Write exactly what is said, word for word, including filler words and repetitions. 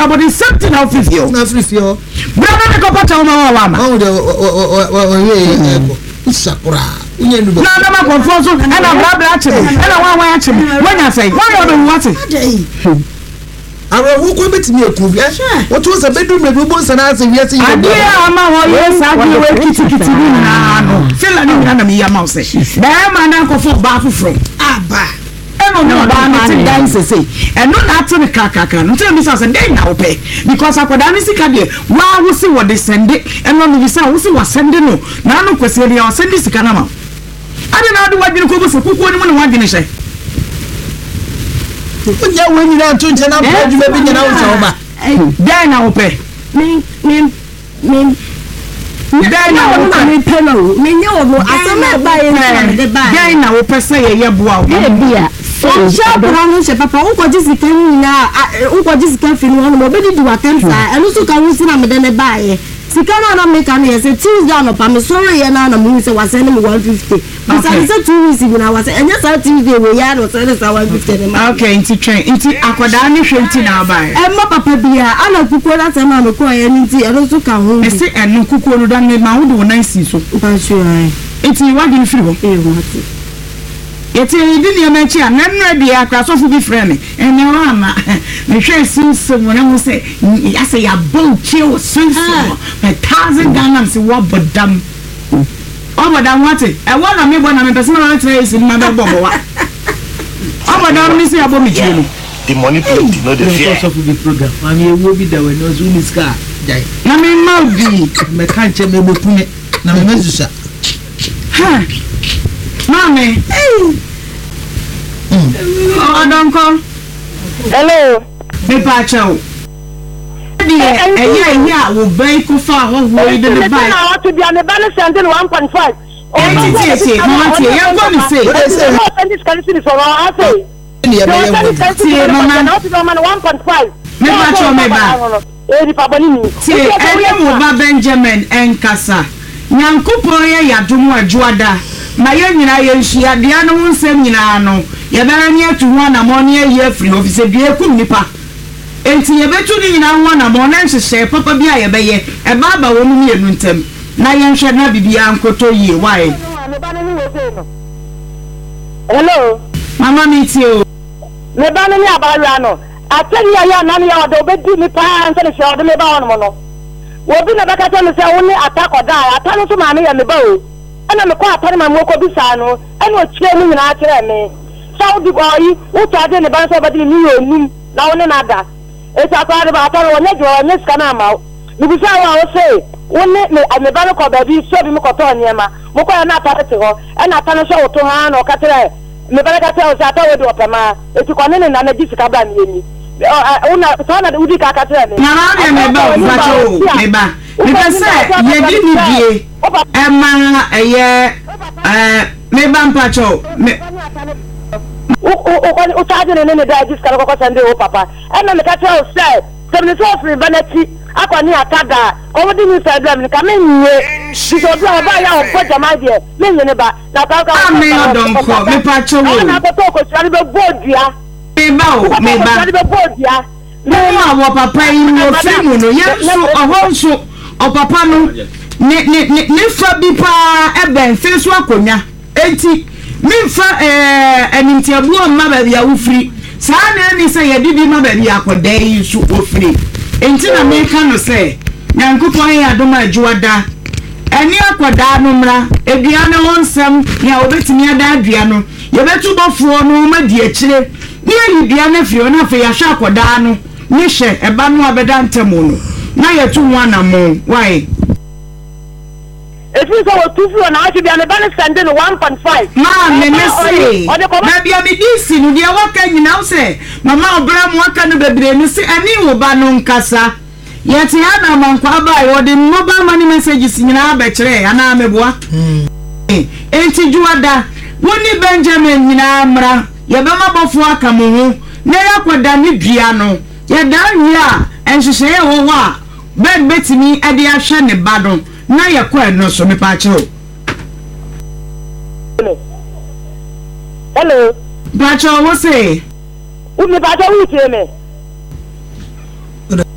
but the something of fifio na fifio brother ne ko pata ma wa ma o de o ye usakura unye nubo na na ma control so na bra bra ache na wa wa ache wanya say wa yo do what awo ko betimi ekubia wo to se bedu me bo nsa na ase wiase yi ade ama ho ye sa di we kitikiti ni na no fela ni na me ya ma se ba ma na ko fo ba foforo aba eno no ba na ti dan se se eno na ati ne kakaka no tell me say dey na ope because akoda ni sika de wa wo si wo de sende eno no bi say wo si wa sende no na no kwese de ya sende sika na ma ade na do wadwene ko bo se kukuo ni mo ne wadwene hye Onya weni na nto nche na mpo djuma bi nyina wo so ba dai na ope me me me dai na wo me pelo me nye wo asema ba ye na de ba dai na wo pese ye ye boa wo e bia so shabra no she papa wo ko jisi kan na wo ko jisi kan fi no mo be di wa kan sa enu so kan wo si na me de ne ba ye sika na na me kan ye se Tuesday no pa me sorry ye na na me se wa send me one fifty because I said two weeks ago na wa se enya sa Tuesday we ya no se sa one fifty ne ma okay inti train inti akoda ni hwenti na ba e ma papa bia ana kukuo na se na me ko ye ni nti eno so kan ho e se enu kukuo no da me ma wo do na si so ba sure ai inti wa di free ho e wo ati yeti di ni amachi a nanna bia akrasofo bi frɛ me ene wa ama me hwɛ sinso mo na mo se ya se ya bon chill sinso a thousand Ghana se wa bodam o bodam wate e wa na me bo na me pese na tire isi ma be bobo wa o bodam mi se ya bo mi chill the money plenty no dey fear of the program and you will be there when no zuni ska jai na me ma bi me kan che me bekume na me mezusa ha mami oh don't come hello me pa chao eh eh ya wo bai ku fa ho wo ide ne bai na what be an ban send one point five eh ti ti ti mo ti e ko mi say send this currency for I say ni ya me ti mama na what be man one point five me pa chao me ba eh di pa bani ni ti e mo ba Benjamin enkasa nyankopon ye yadom adwoada ma ye nyina ye nhia de anu nsem nyina no ye bere ni atu ho na mo ne ye afri office bia kum nipa enti ye betu ni nyina ho na mo na nhyehyɛ papa bia ye beye e ba ba wo mu mienu ntem na ye nhwɛ na bibia nkoto yie why hello mama mi ti o me ba ni abaru no atani ya ya na ya odo be di mi pa nse le se odo me ba won mo no wo bi na baka tell say wo ni atakoda atani so ma ne ya me ba o ana me kwa atani ma mo ko bi sa no ana o chire ni nyina akire me saudi boy wo ta de ne ban so ba di ni onum na wo ne na da e ta kwa de ba atani wo ne jo ne ska na ma ni bi sa wa wo say wo ne me ba ko ba bi so bi mo ko to nyema mo ko na atani te ho ana atani so wo to ha na o ka tere me ba ka tere o sa ta wo do pema e ti ko ne ne na na ji sika ba mi ni una sana de udi ka ka tere me na na me ba o ba cho me ba me ba say ye di ni die e ma eye eh me ba mpa cho me o o o ta de ne ne da ji sika ko sende o papa e na me ka tere o say seventy four free banati akoni ataga o di ni say drum ka me nwe si so do ba ya o po jama de me nwe ne ba na ka ka me odon ko me pa cho wo na ko to ko sari be bodua me ba o me ba sari be bodua me wa wo papa yi no fi mu no ye so oho so o papa no ne ne ne fa bi pa e ben fe so akonya enti me fa eh anintiabu o ma ba bia wo firi sa na ni se ye bibi ma ba bia akoda yi so ofiri enti na me ka no se nyankopon ya adoma adwoada eni akoda no mra edua ne wonsem ya obetimi ada adua no ye betu bofuo no ma di akire ni ali dua na firi na fe ya hwa akoda no ni hye eba no abeda ntemo no na ye tu ho anamo why if you so two for na ati bia me ban send no one point five ma me me say na bia me disi no dia waka nyina wo se mama obra mu waka no bebre no se ani wo ba no nkasa yeti ana mankwa ba yo de mobile money messages nyina ba kire ana meboa enti juada woni Benjamin nyina mra ye be mabofo aka mo ho na yakoda ni dua no ye da hia enhyehyɛ ye wo wa bed betimi ade ahwɛ ne ba do na yakɔ no so me pa kire hello ba cho wo say umi ba jo wuti me